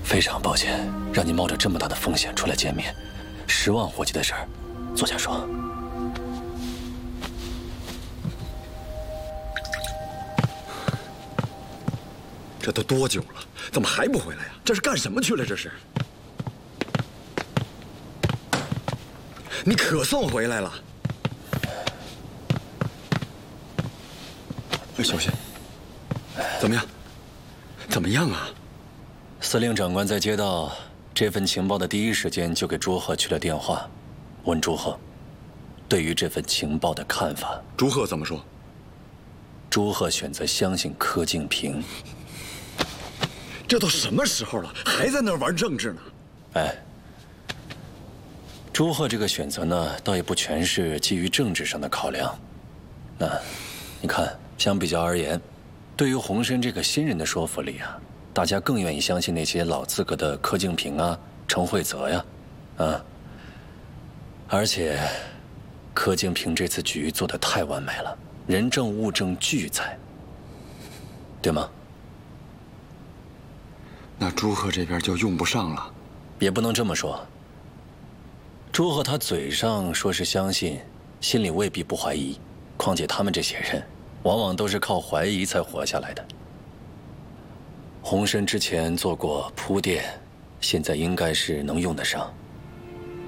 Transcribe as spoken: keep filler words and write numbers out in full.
非常抱歉，让你冒着这么大的风险出来见面，十万火急的事儿，坐下说。 这都多久了，怎么还不回来呀？这是干什么去了？这是？你可算回来了。哎，小心。怎么样？怎么样啊？ 司令长官在接到这份情报的第一时间就给朱贺去了电话，问朱贺对于这份情报的看法。 朱贺怎么说？ 朱贺选择相信柯敬平。 这都什么时候了，还在那儿玩政治呢？ 哎，朱贺这个选择呢，倒也不全是基于政治上的考量。那你看，相比较而言，对于洪深这个新人的说服力啊，大家更愿意相信那些老资格的柯敬平啊、程惠泽呀，啊。而且，柯敬平这次局做得太完美了，人证物证俱在，对吗？ 那朱贺这边就用不上了。 也不能这么说。朱贺他嘴上说是相信，心里未必不怀疑。况且他们这些人，往往都是靠怀疑才活下来的。洪深之前做过铺垫，现在应该是能用得上。